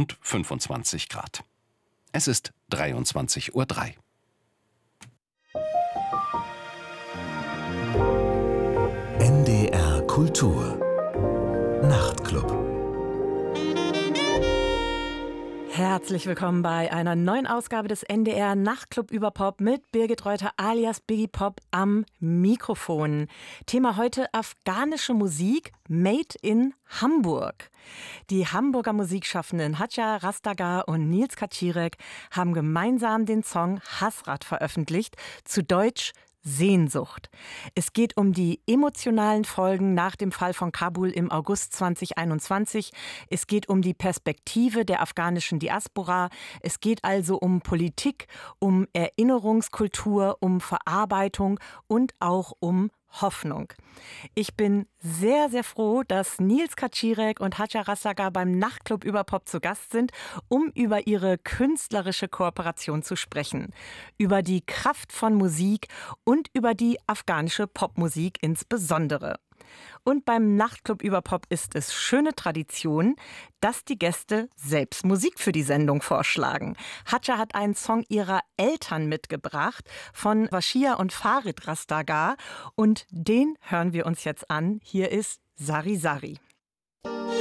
und 25 Grad. Es ist 23:03 Uhr. NDR Kultur Nachtclub. Herzlich willkommen bei einer neuen Ausgabe des NDR Nachtclub über Pop mit Birgit Reuter alias Biggie Pop am Mikrofon. Thema heute afghanische Musik made in Hamburg. Die Hamburger Musikschaffenden Hatja Rastagar und Nils Kaczirek haben gemeinsam den Song Hasrat veröffentlicht, zu Deutsch Sehnsucht. Es geht um die emotionalen Folgen nach dem Fall von Kabul im August 2021. Es geht um die Perspektive der afghanischen Diaspora. Es geht also um Politik, um Erinnerungskultur, um Verarbeitung und auch um Hoffnung. Ich bin sehr, sehr froh, dass Nils Kaczirek und Hatja Rastagar beim Nachtclub über Pop zu Gast sind, um über ihre künstlerische Kooperation zu sprechen. Über die Kraft von Musik und über die afghanische Popmusik insbesondere. Und beim Nachtclub über Pop ist es schöne Tradition, dass die Gäste selbst Musik für die Sendung vorschlagen. Hatja hat einen Song ihrer Eltern mitgebracht, von Washia und Farid Rastagar. Und den hören wir uns jetzt an. Hier ist Sari Sari.